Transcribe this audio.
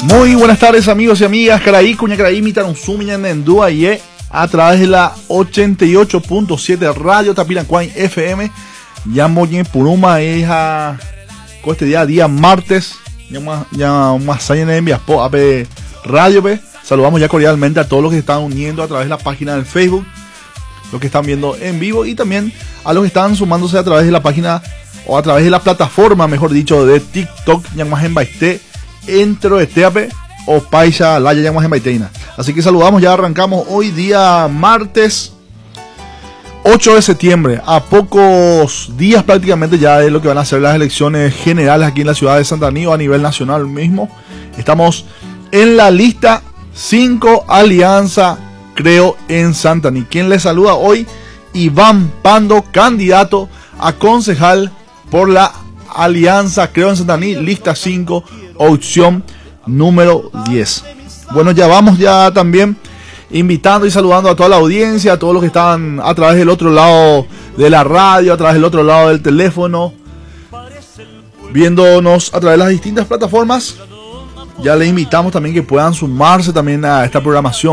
Muy buenas tardes, amigos y amigas. Caraí, cuña Caraí, Mitarunzumiña, Nendúa y a través de la 88.7 Radio Tapirancuay FM. Ya moñe Puruma es a este día martes. Ya más años en Viaspo, AP Radio P. Saludamos ya cordialmente a todos los que se están uniendo a través de la página del Facebook, los que están viendo en vivo y también a los que están sumándose a través de la página o a través de la plataforma, mejor dicho, de TikTok, Ñamas en Baité, Entro de Teape o Paisa Laya Ñamas en Baiteina. Así que saludamos, ya arrancamos hoy día martes 8 de septiembre, a pocos días prácticamente ya de lo que van a ser las elecciones generales aquí en la ciudad de Santa Aníbal a nivel nacional mismo. Estamos en la lista 5 Alianza Creo en Santa Aníbal. Quien les saluda hoy, Iván Pando, candidato a concejal por la Alianza Creo en Santa Aníbal, lista 5, opción número 10. Bueno, ya vamos ya también invitando y saludando a toda la audiencia, a todos los que están a través del otro lado de la radio, a través del otro lado del teléfono, viéndonos a través de las distintas plataformas. Ya les invitamos también que puedan sumarse también a esta programación